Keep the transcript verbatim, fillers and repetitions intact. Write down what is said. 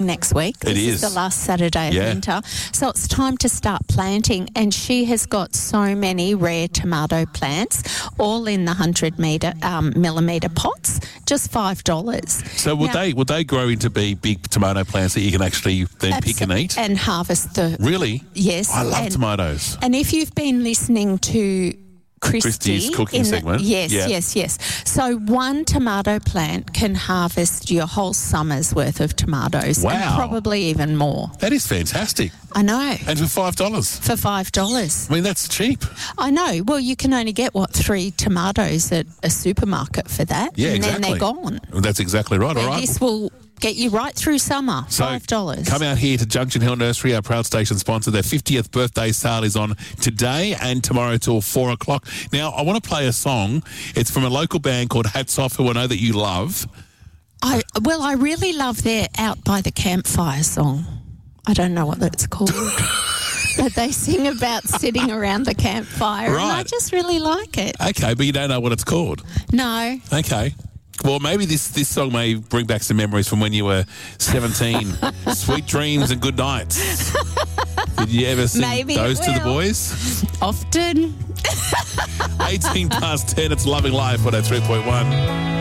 next week. It this is. is the last Saturday of Yeah. winter. So it's time to start planting. And she has got so many rare tomato plants, all in the one hundred metre, um, millimetre pots, just five dollars. So would Now- they would they grow into be big tomato plants that you can actually then pick and eat? And harvest the... Really? Yes. I love and, tomatoes. And if you've been listening to Christy Christy's cooking in the- segment. yes, Yeah. yes, yes. So one tomato plant can harvest your whole summer's worth of tomatoes. Wow. And probably even more. That is fantastic. I know. And for five dollars. For five dollars. I mean, that's cheap. I know. Well, you can only get, what, three tomatoes at a supermarket for that. Yeah, and exactly. then they're gone. That's exactly right. All And right. this will get you right through summer. So five dollars. come out here to Junction Hill Nursery, our proud station sponsor. Their fiftieth birthday sale is on today and tomorrow till four o'clock. Now, I want to play a song. It's from a local band called Hats Off, who I know that you love. I Well, I really love their Out by the Campfire song. I don't know what that's called. But they sing about sitting around the campfire. And I Right. just really like it. Okay, but you don't know what it's called. No. Okay. Well, maybe this, this song may bring back some memories from when you were seventeen. Sweet dreams and good nights. Did you ever sing Maybe it those to the will. boys? Often. eighteen past ten, it's Loving Life, one oh three point one.